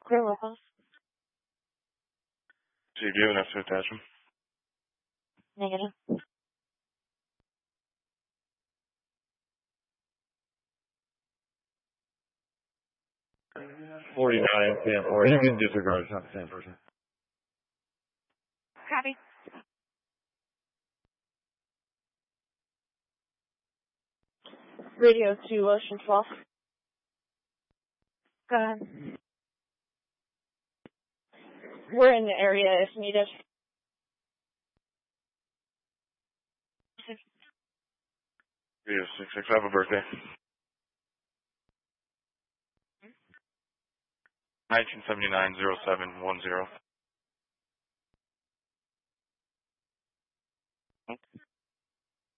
Clear locals. See you enough to attach them. Negative. 49 Camp, or you can disregard, it's not the same person. Copy. Radio to Ocean 12. Go ahead. We're in the area if needed. 366, I have a birthday. 1979-07-10.